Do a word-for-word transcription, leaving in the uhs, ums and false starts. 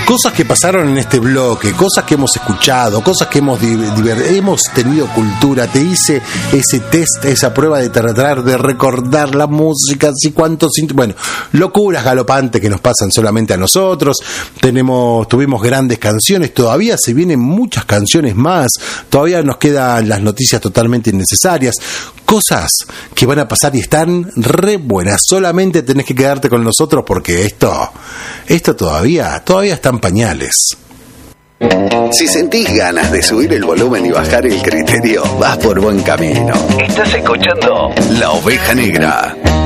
cosas que pasaron en este bloque, cosas que hemos escuchado, cosas que hemos diver- hemos tenido cultura. Te hice ese test, esa prueba de tratar de recordar la música, así cuántos, bueno, locuras galopantes que nos pasan solamente a nosotros. Tenemos, tuvimos grandes canciones, todavía se vienen muchas canciones más, todavía nos quedan las noticias totalmente innecesarias, cosas que van a pasar y están re buenas. Solamente tenés que quedarte con nosotros porque esto, esto todavía, todavía está en pañales. Si sentís ganas de subir el volumen y bajar el criterio, vas por buen camino. Estás escuchando La Oveja Negra.